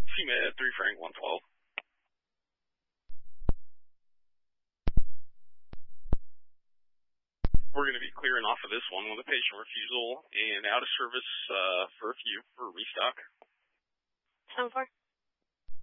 CMed 3 Frank 112. We're going to be clearing off of this one with a patient refusal and out of service for a few for restock. 7-4.